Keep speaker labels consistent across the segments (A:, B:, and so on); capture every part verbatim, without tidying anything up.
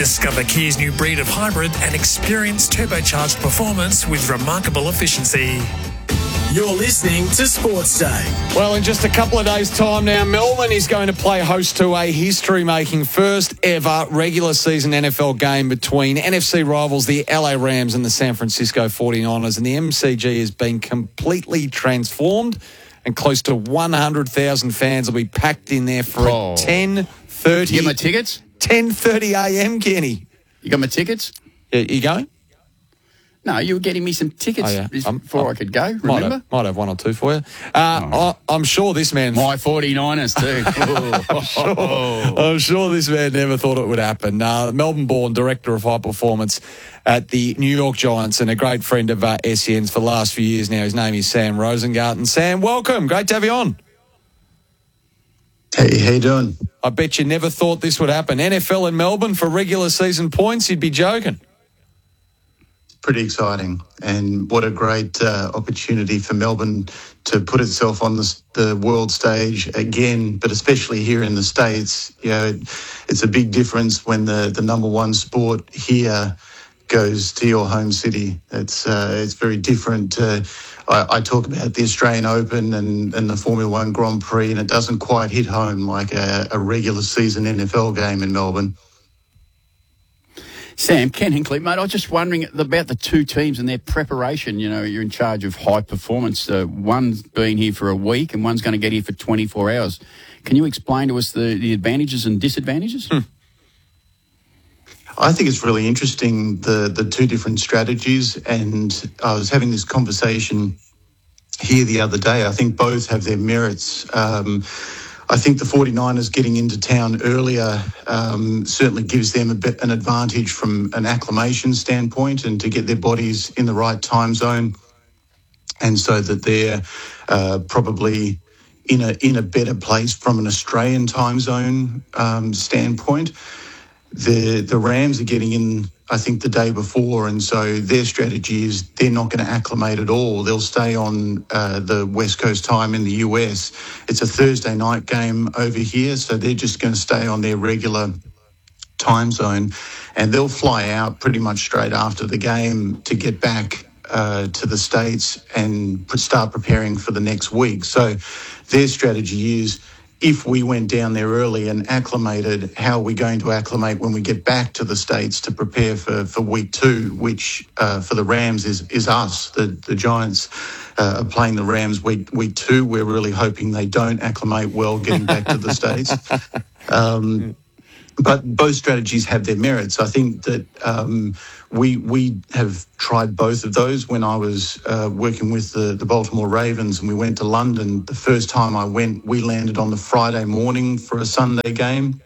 A: Discover Kia's new breed of hybrid and experience turbocharged performance with remarkable efficiency.
B: You're listening to Sports Day.
C: Well, in just a couple of days' time now, Melbourne is going to play host to a history-making first ever regular season N F L game between N F C rivals, the L A Rams and the San Francisco forty-niners. And the M C G has been completely transformed, and close to one hundred thousand fans will be packed in there for
D: Oh.
C: ten thirty.
D: You get my tickets?
C: ten thirty a.m., Kenny.
D: You got my tickets?
C: You, you going?
D: No, you were getting me some tickets
C: Oh, yeah. Um,
D: before
C: um,
D: I could go,
C: Might
D: remember?
C: have, might have one or two for you. Uh,
D: Oh.
C: I, I'm sure this man...
D: My forty-niners too. Oh.
C: I'm sure this man never thought it would happen. Uh, Melbourne-born director of high performance at the New York Giants and a great friend of uh, S E N's for the last few years now. His name is Sam Rosengarten. Sam, welcome. Great to have you on.
E: Hey, how you doing?
C: I bet you never thought this would happen. N F L in Melbourne for regular season points, you'd be joking.
E: Pretty exciting, and what a great uh, opportunity for Melbourne to put itself on the, the world stage again, but especially here in the States. You know, it, it's a big difference when the, the number one sport here goes to your home city. It's uh, it's very different. Uh, I, I talk about the Australian Open and, and the Formula One Grand Prix, and it doesn't quite hit home like a, a regular season N F L game in Melbourne.
D: Sam, Ken Hinkley, mate, I was just wondering about the two teams and their preparation. You know, you're in charge of high performance. Uh, one's been here for a week and one's going to get here for twenty-four hours. Can you explain to us the, the advantages and disadvantages?
C: Hmm.
E: I think it's really interesting, the, the two different strategies, and I was having this conversation here the other day. I think both have their merits. Um, I think the forty-niners getting into town earlier um, certainly gives them a bit, an advantage from an acclimation standpoint and to get their bodies in the right time zone, and so that they're uh, probably in a in a better place from an Australian time zone um, standpoint. The the Rams are getting in, I think, the day before, and so their strategy is they're not going to acclimate at all. They'll stay on uh, the West Coast time in the U S. It's a Thursday night game over here, so they're just going to stay on their regular time zone, and they'll fly out pretty much straight after the game to get back uh, to the States and start preparing for the next week. So their strategy is, if we went down there early and acclimated, how are we going to acclimate when we get back to the States to prepare for, for week two, which uh, for the Rams is is us. The the Giants uh, are playing the Rams week week two. We're really hoping they don't acclimate well getting back to the States. Um, but both strategies have their merits. I think that um, we we have tried both of those. When I was uh, working with the, the Baltimore Ravens and we went to London, the first time I went, we landed on the Friday morning for a Sunday game,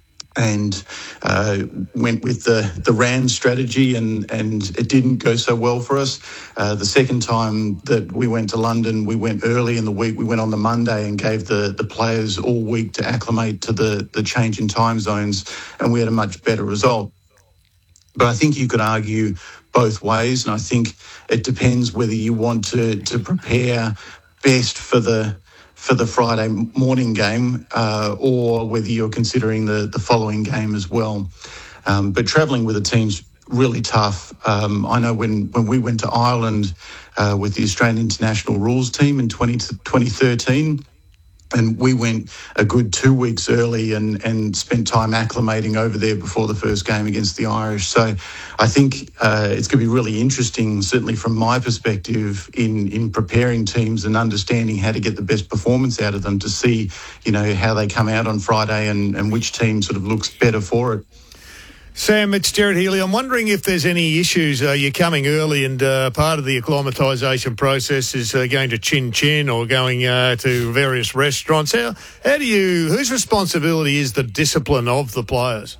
E: and uh, went with the, the Rams strategy, and, and it didn't go so well for us. Uh, the second time that we went to London, we went early in the week. We went on the Monday and gave the, the players all week to acclimate to the, the change in time zones, and we had a much better result. But I think you could argue both ways, and I think it depends whether you want to, to prepare best for the for the Friday morning game uh, or whether you're considering the, the following game as well. Um, but travelling with a team's really tough. Um, I know when, when we went to Ireland uh, with the Australian International Rules team in twenty thirteen, and we went a good two weeks early and, and spent time acclimating over there before the first game against the Irish. So I think uh, it's going to be really interesting, certainly from my perspective, in, in preparing teams and understanding how to get the best performance out of them, to see, you know, how they come out on Friday and, and which team sort of looks better for it.
F: Sam, it's Jared Healy. I'm wondering if there's any issues. Uh, you're coming early, and uh, part of the acclimatisation process is uh, going to Chin Chin or going uh, to various restaurants. How, how do you? Whose responsibility is the discipline of the players?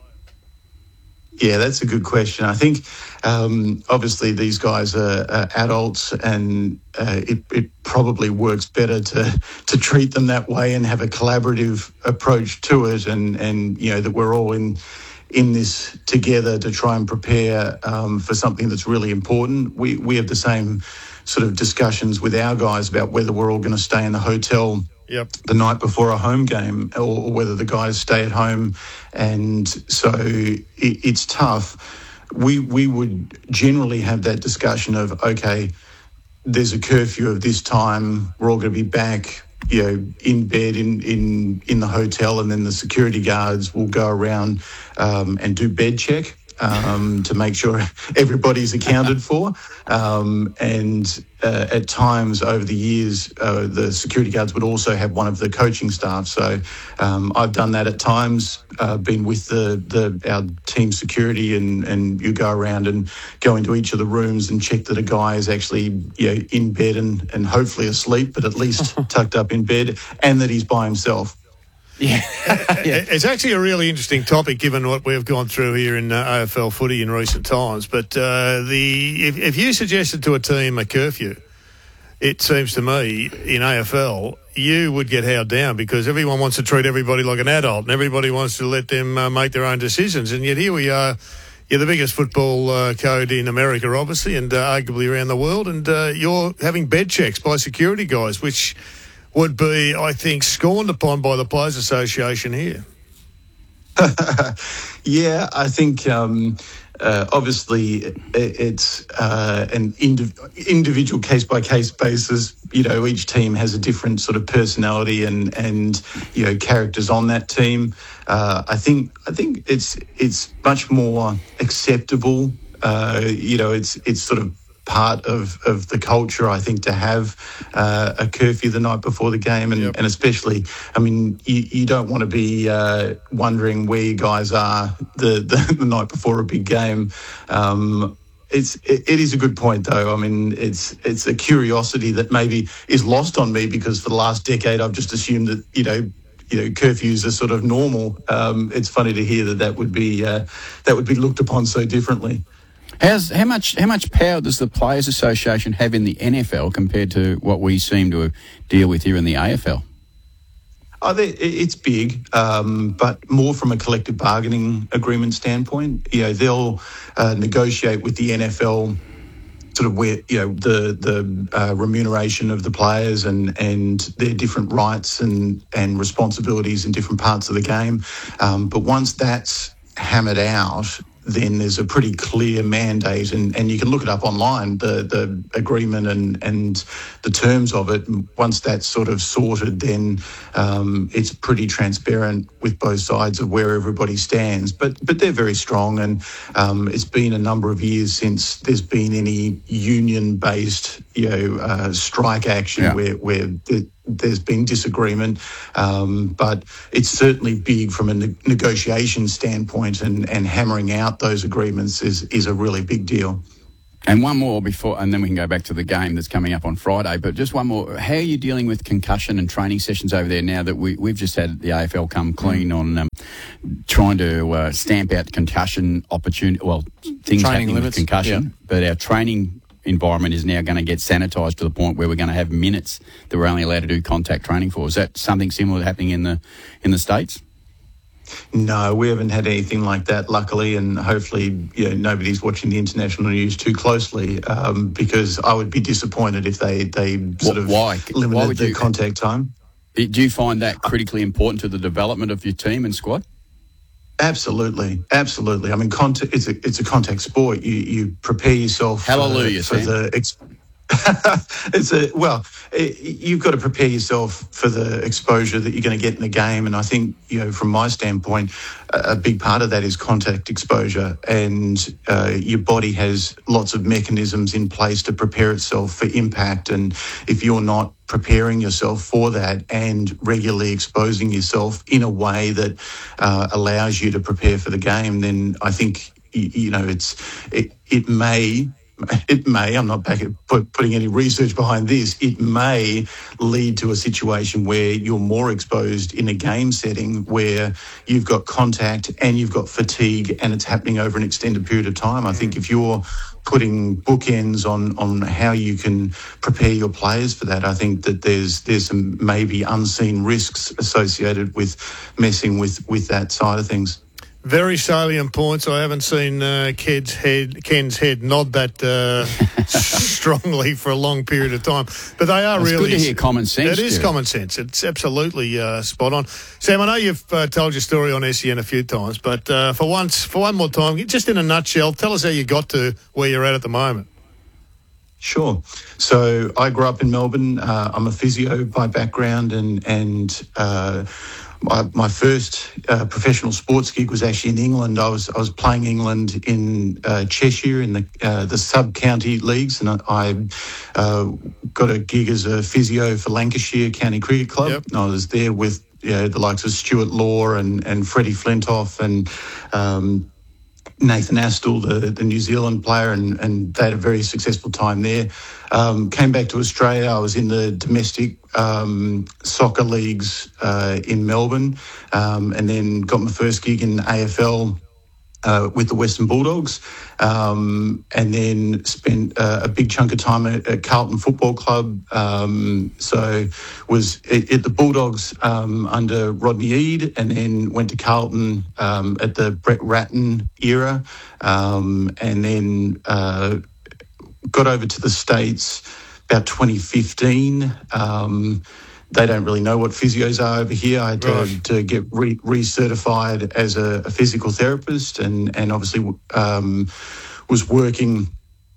E: Yeah, that's a good question. I think um, obviously these guys are, are adults, and uh, it, it probably works better to to treat them that way and have a collaborative approach to it, and and you know that we're all in. in this together to try and prepare um, for something that's really important. We we have the same sort of discussions with our guys about whether we're all going to stay in the hotel
F: Yep.
E: the night before a home game, or, or whether the guys stay at home, and so it, it's tough. We we would generally have that discussion of, okay, there's a curfew of this time, we're all going to be back, you know, in bed in, in, in the hotel, and then the security guards will go around um, and do bed check um, to make sure everybody's accounted for. Um, and uh, at times over the years, uh, the security guards would also have one of the coaching staff. So um, I've done that at times, uh, been with the, the our team security, and, and you go around and go into each of the rooms and check that a guy is actually, you know, in bed and, and hopefully asleep, but at least tucked up in bed, and that he's by himself.
C: Yeah.
F: yeah. It's actually a really interesting topic given what we've gone through here in uh, A F L footy in recent times. But uh, the if, if you suggested to a team a curfew, it seems to me in A F L you would get held down, because everyone wants to treat everybody like an adult and everybody wants to let them uh, make their own decisions. And yet here we are. You're the biggest football uh, code in America, obviously, and uh, arguably around the world. And uh, you're having bed checks by security guys, which would be, I think, scorned upon by the Players Association here.
E: Yeah, I think um, uh, obviously it, it's uh, an indiv- individual case-by-case basis. You know, each team has a different sort of personality and, and you know, characters on that team. Uh, I think I think it's it's much more acceptable. Uh, you know, it's it's sort of part of, of the culture, I think, to have uh, a curfew the night before the game. And, yep. and especially, I mean, you, you don't want to be uh, wondering where you guys are the, the, the night before a big game. Um, it's it, it is a good point, though. I mean, it's it's a curiosity that maybe is lost on me, because for the last decade I've just assumed that, you know, you know, curfews are sort of normal. Um, it's funny to hear that that would be uh, that would be looked upon so differently.
D: How's, how much how much power does the Players Association have in the N F L compared to what we seem to deal with here in the A F L?
E: Oh, they, it's big, um, but more from a collective bargaining agreement standpoint. You know, they'll uh, negotiate with the N F L sort of where, you know, the the uh, remuneration of the players and, and their different rights and, and responsibilities in different parts of the game. Um, but once that's hammered out, then there's a pretty clear mandate, and, and you can look it up online, the, the agreement and, and the terms of it. And once that's sort of sorted, then um, it's pretty transparent with both sides of where everybody stands. But but they're very strong, and um, it's been a number of years since there's been any union-based, you know, uh, strike action yeah. where where the, there's been disagreement, um, but it's certainly big from a ne- negotiation standpoint, and, and hammering out those agreements is, is a really big deal.
D: And one more before, and then we can go back to the game that's coming up on Friday, but just one more. How are you dealing with concussion and training sessions over there now that we, we've just had the A F L come clean on um, trying to uh, stamp out concussion opportunity, well, things
C: training
D: happening
C: limits.
D: with concussion, yeah. but our training environment is now going to get sanitised to the point where we're going to have minutes that we're only allowed to do contact training for. Is that something similar happening in the in the States?
E: No, we haven't had anything like that, luckily, and hopefully, you know, nobody's watching the international news too closely, um, because I would be disappointed if they, they sort of
D: Why?
E: limited
D: Why would
E: the
D: you,
E: contact time.
D: Do you find that critically important to the development of your team and squad?
E: Absolutely, absolutely. I mean, contact, it's a it's a contact sport. You you prepare yourself.
D: Hallelujah,
E: for, for the. Ex- it's a well. It, you've got to prepare yourself for the exposure that you're going to get in the game, and I think, you know, from my standpoint, a, a big part of that is contact exposure, and uh, your body has lots of mechanisms in place to prepare itself for impact, and if you're not preparing yourself for that and regularly exposing yourself in a way that uh, allows you to prepare for the game, then I think, you, you know, it's it, it may. It may, I'm not back at put, putting any research behind this, it may lead to a situation where you're more exposed in a game setting where you've got contact and you've got fatigue and it's happening over an extended period of time. I think if you're putting bookends on, on how you can prepare your players for that, I think that there's there's some maybe unseen risks associated with messing with, with that side of things.
F: Very salient points. I haven't seen uh, Ken's head, Ken's head nod that uh, strongly for a long period of time. But they are
D: it's
F: really...
D: It's good to hear common sense.
F: It is
D: Stuart.
F: common sense. It's absolutely uh, spot on. Sam, I know you've uh, told your story on S E N a few times, but uh, for once, for one more time, just in a nutshell, tell us how you got to where you're at at the moment.
E: Sure. So I grew up in Melbourne. Uh, I'm a physio by background, and and uh, my, my first uh, professional sports gig was actually in England. I was I was playing England in uh, Cheshire in the uh, the sub county leagues, and I, I uh, got a gig as a physio for Lancashire County Cricket Club.
F: Yep.
E: I was there with you know, the likes of Stuart Law and and Freddie Flintoff and. Um, Nathan Astle, the, the New Zealand player, and, and they had a very successful time there. Um, came back to Australia. I was in the domestic um, soccer leagues uh, in Melbourne, um, and then got my first gig in A F L uh, with the Western Bulldogs, um, and then spent uh, a big chunk of time at, at Carlton Football Club. Um, so was at, at the Bulldogs um, under Rodney Eade, and then went to Carlton um, at the Brett Ratton era, um, and then uh, got over to the States about twenty fifteen. Um, They don't really know what physios are over here. I had to,
F: Right.
E: to get re- recertified as a, a physical therapist, and and obviously um, was working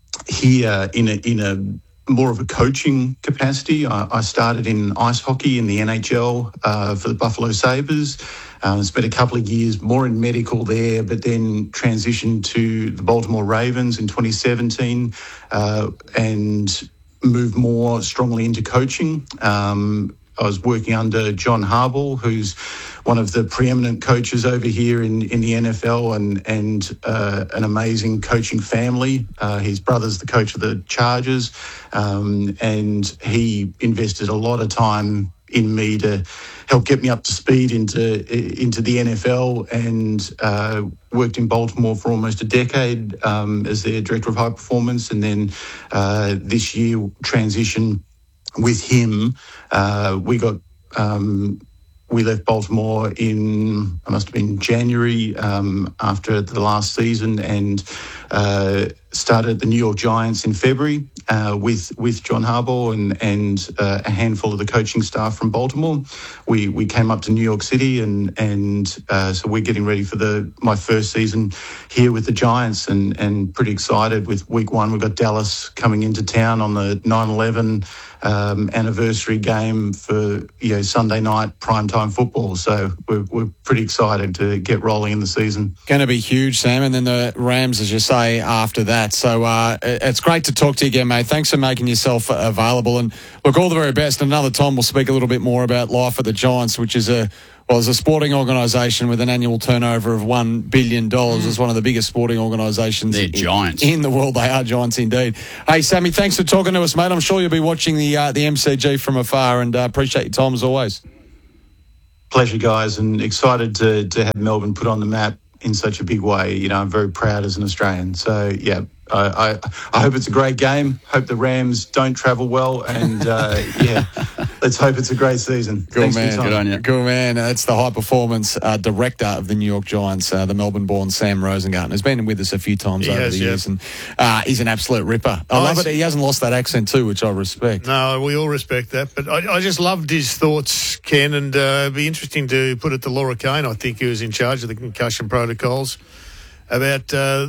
E: here in a in a more of a coaching capacity. I, I started in ice hockey in the N H L uh, for the Buffalo Sabres. Um, spent a couple of years more in medical there, but then transitioned to the Baltimore Ravens in twenty seventeen uh, and moved more strongly into coaching. Um, I was working under John Harbaugh, who's one of the preeminent coaches over here in, in the N F L, and and uh, an amazing coaching family. Uh, his brother's the coach of the Chargers, um, and he invested a lot of time in me to help get me up to speed into into the N F L, and uh, worked in Baltimore for almost a decade um, as their director of high performance, and then uh, this year transitioned with him. Uh, we got um, we left Baltimore in, it must have been January um, after the last season, and uh, started the New York Giants in February uh, with with John Harbaugh and and uh, a handful of the coaching staff from Baltimore. We we came up to New York City, and and uh, so we're getting ready for the my first season here with the Giants, and and pretty excited with week one. We've got Dallas coming into town on the nine eleven um, anniversary game for you know Sunday night primetime football. So we're we're pretty excited to get rolling in the season.
C: Going to be huge, Sam, and then the Rams, as you say, after that. So uh, it's great to talk to you again, mate. Thanks for making yourself available, and look, all the very best. Another time we'll speak a little bit more about life at the Giants, which is a well, as a sporting organisation with an annual turnover of one billion dollars. Mm. It's one of the biggest sporting organisations
D: They're
C: in,
D: giants.
C: in the world. They are giants indeed. Hey, Sammy, thanks for talking to us, mate. I'm sure you'll be watching the uh, the M C G from afar, and uh, appreciate your time as always.
E: Pleasure, guys, and excited to to have Melbourne put on the map in such a big way. You know, I'm very proud as an Australian. So, yeah, I, I, I hope it's a great game. Hope the Rams don't travel well. And, uh, yeah, let's hope it's a great season.
C: Good
E: Thanks
C: man.
E: for your time.
D: Good on you.
C: Good man. That's the high performance uh, director of the New York Giants, uh, the Melbourne-born Sam Rosengarten. Has been with us a few times
F: He
C: over
F: has,
C: the
F: yeah.
C: years, and uh, he's an absolute ripper. I
F: Oh,
C: love
F: it's-
C: it. He hasn't lost that accent too, which I respect.
F: No, we all respect that. But I, I just loved his thoughts, Ken, and uh, it'd be interesting to put it to Laura Kane, I think, who was in charge of the concussion protocols, about uh,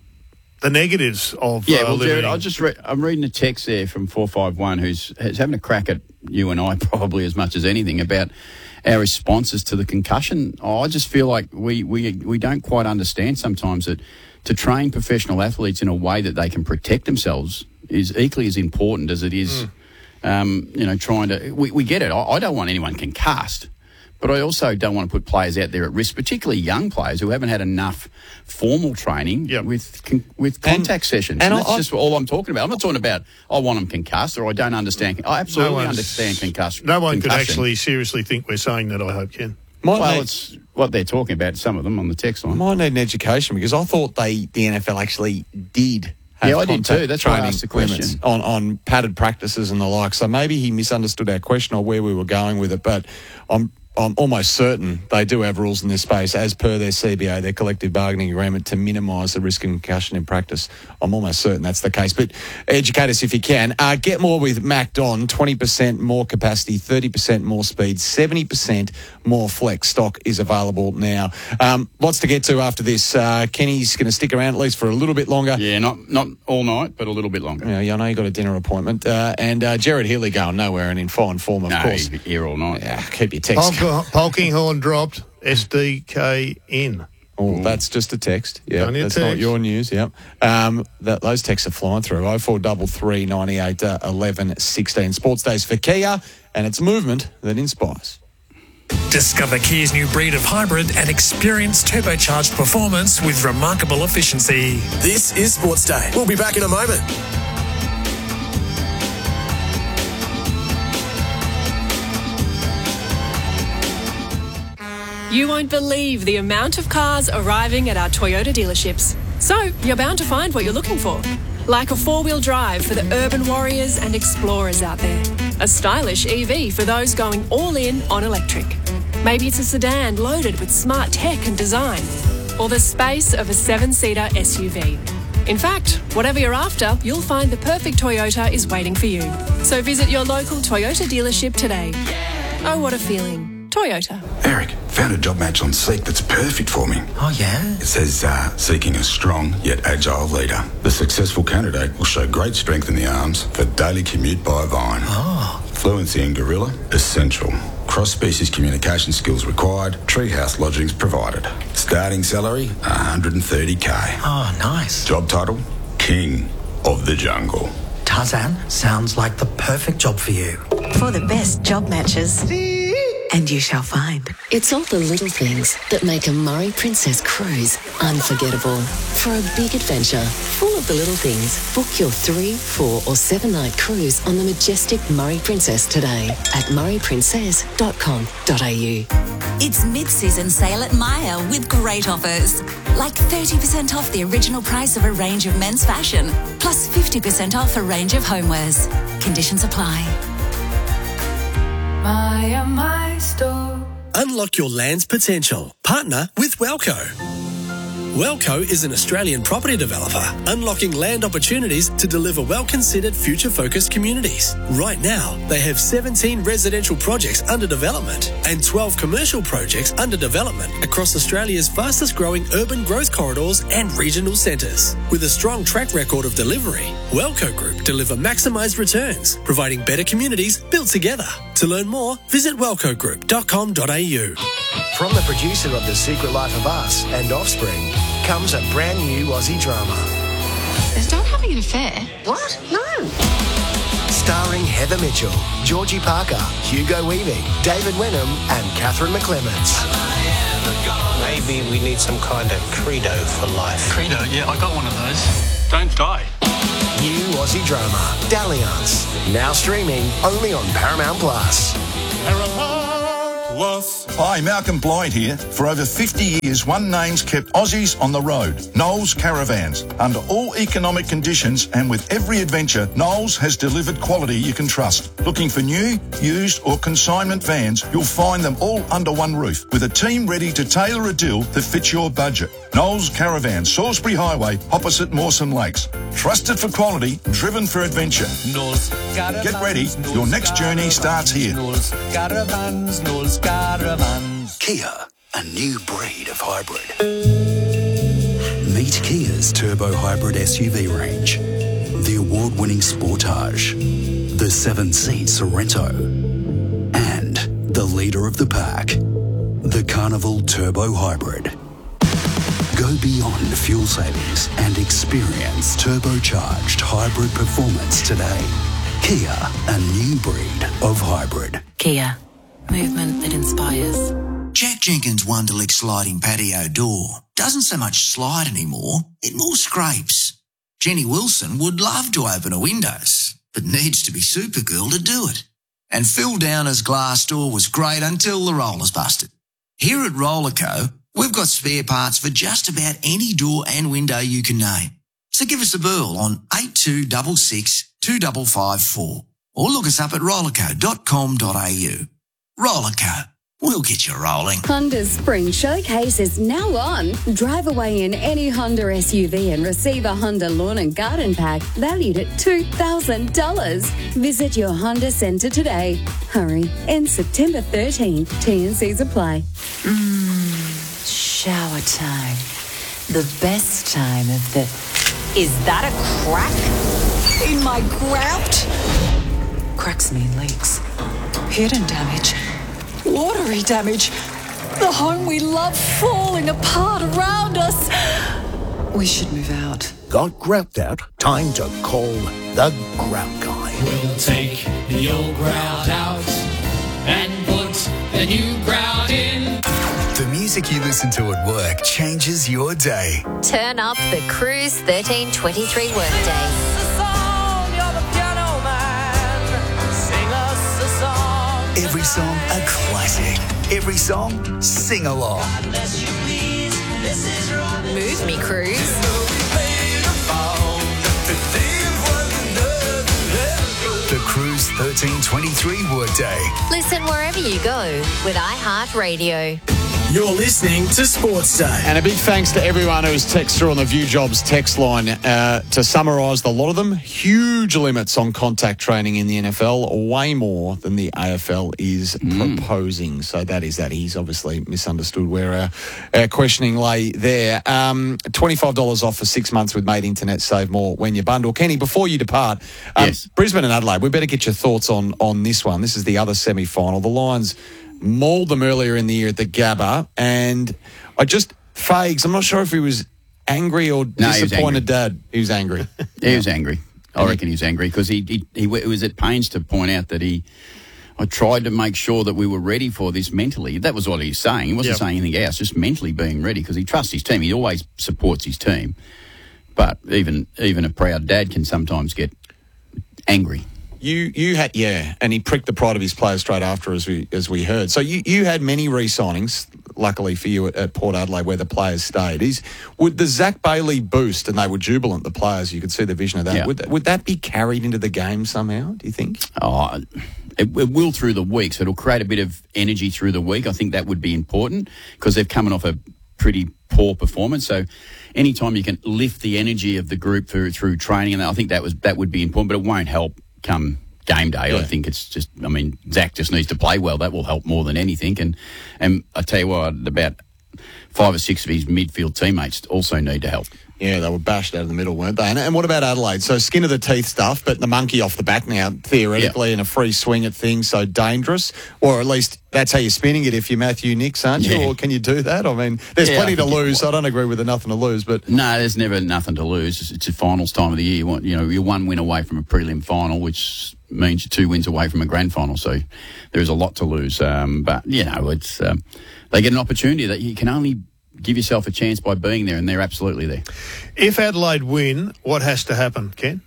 F: the negatives of
D: Yeah,
F: uh,
D: well, Jared,
F: limiting.
D: I just re- I'm reading a text there from four five one who's, who's having a crack at you and I probably as much as anything about our responses to the concussion. Oh, I just feel like we, we, we don't quite understand sometimes that to train professional athletes in a way that they can protect themselves is equally as important as it is, mm. um, you know, trying to... We, we get it. I, I don't want anyone concussed. But I also don't want to put players out there at risk, particularly young players who haven't had enough formal training
F: Yep.
D: with con- with contact
C: And-
D: sessions.
C: and
D: And that's
C: I-
D: just all I'm talking about. I'm not talking about I want them concussed or I don't understand. I absolutely
F: one's-
D: understand concuss-
F: No one
D: concussion.
F: could actually seriously think we're saying that, I hope, Ken.
C: Might
D: Well,
C: need,
D: it's what they're talking about, some of them on the text line.
C: might need an education, because I thought they the N F L actually did have
D: Yeah, I did
C: contact
D: too. That's why I
C: training
D: asked the question.
C: limits on, on padded practices and the like. So maybe he misunderstood our question or where we were going with it. But I'm I'm almost certain they do have rules in this space as per their C B A, their collective bargaining agreement, to minimise the risk of concussion in practice. I'm almost certain that's the case. But educate us if you can. Uh, get more with MacDon. twenty percent more capacity, thirty percent more speed, seventy percent more flex. Stock is available now. Um, lots to get to after this. Uh, Kenny's going to stick around at least for a little bit longer.
D: Yeah, not not all night, but a little bit longer.
C: Yeah, I know you got a dinner appointment. Uh, and uh, Jared Healy going nowhere and in fine form, of
D: no,
C: course.
D: he's here all night.
C: Yeah, keep your text.
F: Polk- Polkinghorn dropped S D K N.
C: Oh, that's just a text. Yeah,
F: Only a
C: that's
F: text.
C: not your news. Yep. Um, that, those texts are flying through. oh four three three, nine eight, eleven, sixteen. Sports Days for Kia, and it's movement that inspires.
A: Discover Kia's new breed of hybrid and experience turbocharged performance with remarkable efficiency.
B: This is Sports Day. We'll be back in a moment.
G: You won't believe the amount of cars arriving at our Toyota dealerships. So, you're bound to find what you're looking for. Like a four-wheel drive for the urban warriors and explorers out there. A stylish E V for those going all in on electric. Maybe it's a sedan loaded with smart tech and design. Or the space of a seven-seater S U V. In fact, whatever you're after, you'll find the perfect Toyota is waiting for you. So visit your local Toyota dealership today. Oh, what a feeling. Toyota.
H: Eric, found a job match on Seek that's perfect for me.
I: Oh, yeah?
H: It says, uh, seeking a strong yet agile leader. The successful candidate will show great strength in the arms for daily commute by Vine.
I: Oh.
H: Fluency in Gorilla, essential. Cross-species communication skills required. Treehouse lodgings provided. Starting salary, one hundred thirty K.
I: Oh, nice.
H: Job title, King of the Jungle.
I: Tarzan, sounds like the perfect job for you.
J: For the best job matches. And you shall find.
K: It's all the little things that make a Murray Princess cruise unforgettable. For a big adventure, full of the little things, book your three, four or seven night cruise on the majestic Murray Princess today at murray princess dot com dot a u.
L: It's mid-season sale at Myer with great offers. Like thirty percent off the original price of a range of men's fashion, plus fifty percent off a range of homewares. Conditions apply.
M: Myer, my store.
B: Unlock your land's potential. Partner with Wellco. Wellco is an Australian property developer unlocking land opportunities to deliver well-considered future-focused communities. Right now, they have seventeen residential projects under development and twelve commercial projects under development across Australia's fastest-growing urban growth corridors and regional centres. With a strong track record of delivery, Wellco Group deliver maximised returns, providing better communities built together. To learn more, visit wellco group dot com dot a u.
N: From the producer of The Secret Life of Us and Offspring comes a brand new Aussie drama.
O: Is Dad having an affair?
N: What? No. Starring Heather Mitchell, Georgie Parker, Hugo Weaving, David Wenham and Catherine McClements.
P: Maybe we need some kind of credo for life.
Q: Credo? Yeah, I got one of those. Don't die.
N: New Aussie drama, Dalliance. Now streaming only on Paramount Plus.
R: Hi, Malcolm Blyde here. For over fifty years, One Name's kept Aussies on the road. Knowles Caravans. Under all economic conditions and with every adventure, Knowles has delivered quality you can trust. Looking for new, used or consignment vans, you'll find them all under one roof with a team ready to tailor a deal that fits your budget. Knowles Caravans, Salisbury Highway, opposite Mawson Lakes. Trusted for quality, driven for adventure. Get ready, your next journey starts here.
S: Caravans, Knowles Caravans.
T: Kia, a new breed of hybrid. Meet Kia's turbo hybrid S U V range. The award-winning Sportage, the seven-seat Sorento, and the leader of the pack, the Carnival Turbo Hybrid. Go beyond fuel savings and experience turbocharged hybrid performance today. Kia, a new breed of hybrid.
K: Kia, movement that inspires.
U: Jack Jenkins' Wonderlick sliding patio door doesn't so much slide anymore, it more scrapes. Jenny Wilson would love to open her windows, but needs to be Supergirl to do it. And Phil Downer's glass door was great until the rollers busted. Here at Rollerco, we've got spare parts for just about any door and window you can name. So give us a burl on eight two six six, two five five four or look us up at rollerco dot com dot a u. Rollerco, We'll get you rolling.
E: Honda's Spring Showcase is now on. Drive away in any Honda S U V and receive a Honda Lawn and Garden Pack valued at two thousand dollars. Visit your Honda Centre today. Hurry, ends September thirteenth. T and Cs apply.
V: Mmm, shower time. The best time of the... Is that a crack in my grout? Cracks mean leaks. Hidden damage. Watery damage. The home we love falling apart around us. We should move out.
N: Got grout out? Time to call the Grout Guy.
W: We'll take the old grout out and put the new grout in.
X: The music you listen to at work changes your day.
Y: Turn up the Cruise thirteen twenty-three workday.
X: Every song a classic. Every song, sing along.
Y: Move me, Cruise.
X: The Cruise thirteen twenty-three Workday.
Y: Listen wherever you go with iHeartRadio.
B: You're listening to Sports Day.
C: And a big thanks to everyone who's texted through on the View Jobs text line. Uh, to summarise a lot of them, huge limits on contact training in the N F L, way more than the A F L is mm. proposing. So that is that. He's obviously misunderstood where our, our questioning lay there. Um, twenty-five dollars off for six months with Mate Internet. Save more when you bundle. Kenny, before you depart, um, yes. Brisbane and Adelaide, we better get your thoughts on, on this one. This is the other semi-final. The Lions mauled them earlier in the year at the Gabba, and I just, Fags, I'm not sure if he was angry or
D: no,
C: disappointed, he Dad. He was angry.
D: He was angry. I reckon he was angry because he, he, he was at pains to point out that he, I tried to make sure that we were ready for this mentally. That was what he was saying. He wasn't yep. saying anything else, just mentally being ready because he trusts his team. He always supports his team. But even even a proud dad can sometimes get angry.
C: You you had yeah, and he pricked the pride of his players straight after, as we as we heard. So you, you had many re-signings, luckily for you, at, at Port Adelaide, where the players stayed. Is would the Zach Bailey boost, and they were jubilant, the players? You could see the vision of that. Yeah. Would would that be carried into the game somehow? Do you think?
D: Oh, it, it will through the week, so it'll create a bit of energy through the week. I think that would be important because they've coming off a pretty poor performance. So anytime you can lift the energy of the group through through training, and I think that was that would be important, but it won't help come game day. Yeah. I think it's just, I mean, Zach just needs to play well. That will help more than anything. And and I tell you what, about five or six of his midfield teammates also need to help.
C: Yeah, they were bashed out of the middle, weren't they? And, and what about Adelaide? So skin of the teeth stuff, but the monkey off the back now, theoretically, yeah. and a free swing at things, so dangerous. Or at least that's how you're spinning it if you're Matthew Nicks, aren't you? Yeah. Or can you do that? I mean, there's yeah, plenty to lose, so I don't agree with the nothing to lose. But
D: no, there's never nothing to lose. It's, it's a finals time of the year. You want, you know, you're one win away from a prelim final, which means you're two wins away from a grand final. So there's a lot to lose. Um, but, you know, it's um, they get an opportunity that you can only give yourself a chance by being there, and they're absolutely there.
F: If Adelaide win, what has to happen, Ken?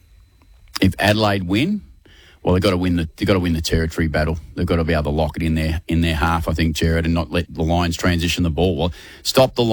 D: If Adelaide win, well, they've got to win the they've got to win the territory battle. They've got to be able to lock it in their in their half, I think, Jared, and not let the Lions transition the ball. Well, stop the